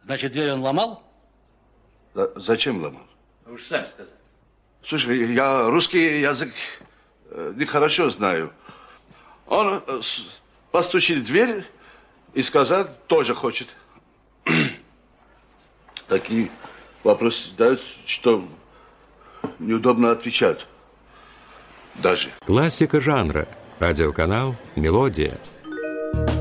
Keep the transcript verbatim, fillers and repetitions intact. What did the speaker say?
Значит, дверь он ломал? Да, зачем ломал? Вы же сами сказали. Слушай, я русский язык нехорошо знаю. Он постучит в дверь и сказал, тоже хочет. Такие вопросы задают, что неудобно отвечать даже. Классика жанра. Радиоканал «Мелодия».